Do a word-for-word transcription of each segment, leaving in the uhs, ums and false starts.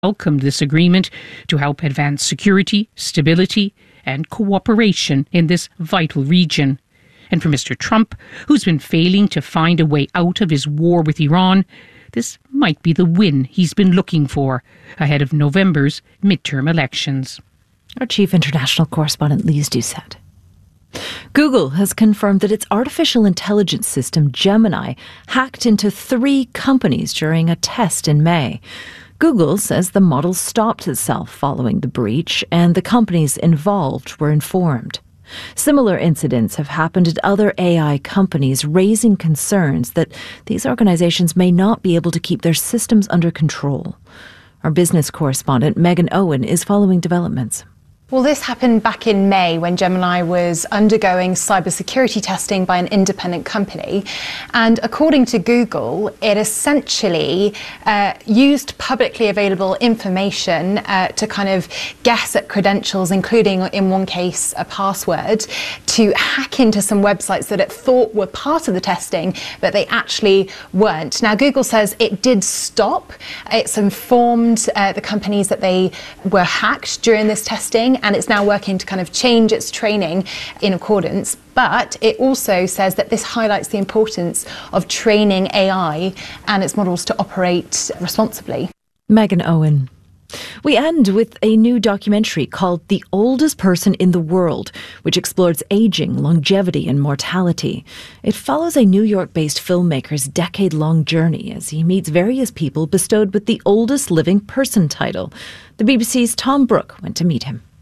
welcomed this agreement to help advance security, stability, and cooperation in this vital region. And for Mister Trump, who's been failing to find a way out of his war with Iran, this might be the win he's been looking for ahead of November's midterm elections. Our chief international correspondent, Lise Doucette. Google has confirmed that its artificial intelligence system Gemini hacked into three companies during a test in May. Google says the model stopped itself following the breach, and the companies involved were informed. Similar incidents have happened at other A I companies, raising concerns that these organizations may not be able to keep their systems under control. Our business correspondent, Megan Owen, is following developments. Well, this happened back in May when Gemini was undergoing cybersecurity testing by an independent company. And according to Google, it essentially uh, used publicly available information uh, to kind of guess at credentials, including, in one case, a password, to hack into some websites that it thought were part of the testing, but they actually weren't. Now, Google says it did stop. It's informed uh, the companies that they were hacked during this testing, and it's now working to kind of change its training in accordance. But it also says that this highlights the importance of training A I and its models to operate responsibly. Megan Owen. We end with a new documentary called The Oldest Person in the World, which explores aging, longevity and mortality. It follows a New York-based filmmaker's decade-long journey as he meets various people bestowed with the oldest living person title. The B B C's Tom Brooke went to meet him.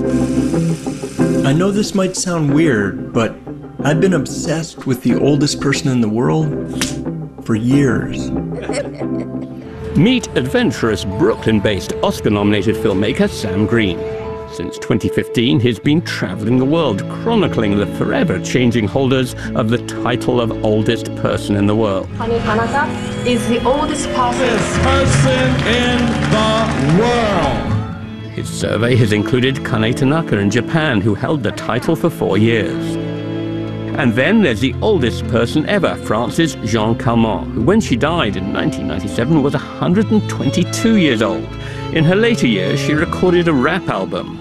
I know this might sound weird, but I've been obsessed with the oldest person in the world for years. Meet adventurous Brooklyn-based Oscar-nominated filmmaker Sam Green. Since twenty fifteen, he's been traveling the world, chronicling the forever-changing holders of the title of oldest person in the world. Kanei Tanaka is the oldest person. person in the world. His survey has included Kanei Tanaka in Japan, who held the title for four years. And then there's the oldest person ever, Frances Jean Calment, who when she died in nineteen ninety-seven was one hundred twenty-two years old. In her later years, she recorded a rap album.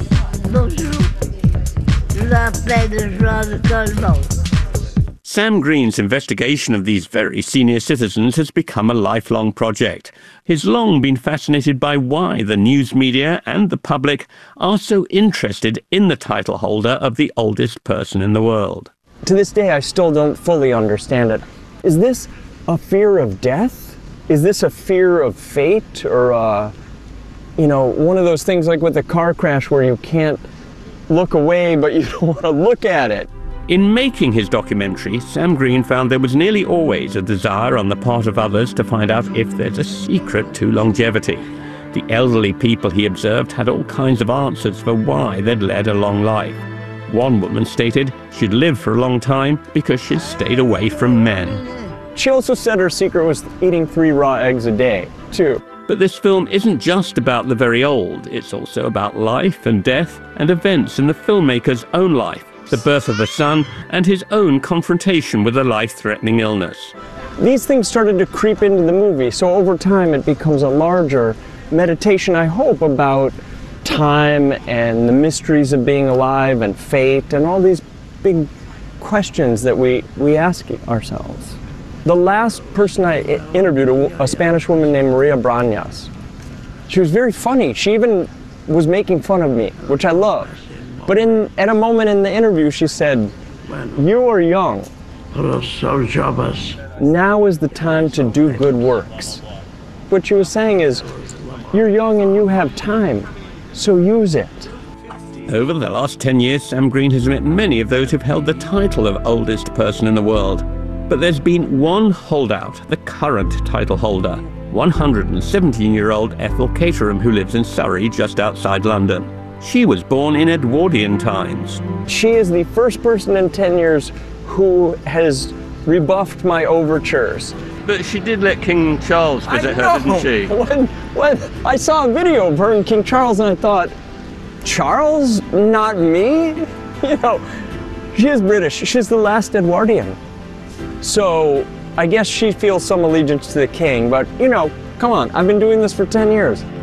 Sam Green's investigation of these very senior citizens has become a lifelong project. He's long been fascinated by why the news media and the public are so interested in the title holder of the oldest person in the world. To this day, I still don't fully understand it. Is this a fear of death? Is this a fear of fate? Or, uh, you know, one of those things like with a car crash where you can't look away, but you don't want to look at it? In making his documentary, Sam Green found there was nearly always a desire on the part of others to find out if there's a secret to longevity. The elderly people he observed had all kinds of answers for why they'd led a long life. One woman stated she'd lived for a long time because she'd stayed away from men. She also said her secret was eating three raw eggs a day, too. But this film isn't just about the very old. It's also about life and death and events in the filmmaker's own life, the birth of a son, and his own confrontation with a life-threatening illness. These things started to creep into the movie, so over time it becomes a larger meditation, I hope, about time and the mysteries of being alive and fate and all these big questions that we, we ask ourselves. The last person I interviewed, a, a Spanish woman named Maria Brañas, she was very funny. She even was making fun of me, which I love. But in, at a moment in the interview, she said, "You are young. Now is the time to do good works." What she was saying is, you're young and you have time, so use it. Over the last ten years, Sam Green has met many of those who've held the title of oldest person in the world. But there's been one holdout, the current title holder, one hundred seventeen-year-old Ethel Caterham, who lives in Surrey, just outside London. She was born in Edwardian times. She is the first person in ten years who has rebuffed my overtures. But she did let King Charles visit her, didn't she? When, when I saw a video of her and King Charles, and I thought, Charles, not me? You know, she is British. She's the last Edwardian. So I guess she feels some allegiance to the king, but, you know, come on, I've been doing this for ten years.